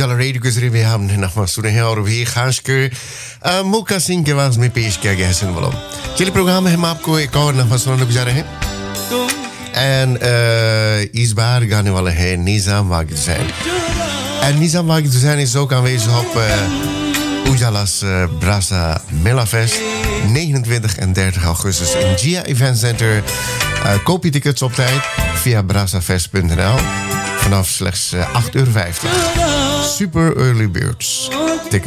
उजाला रेडियो के जरिए भी हमने नगमा सुने हैं और भी खासकर मुक्का सिंह की आवाज में पेश किया गया है। सुन बोलो, चलिए प्रोग्राम में हम आपको एक और नगमा सुनाने जा रहे हैं। एंड इस बार गाने वाला है Nizam Wagid Hussein. En Nizam Wagid Hussein is ook aanwezig op Ujala's Brasa Melafest. 29 en 30 augustus in Gia Event Center. Koop je tickets op tijd via brasafest.nl. Vanaf slechts €8,50. Super early birds. Tickets.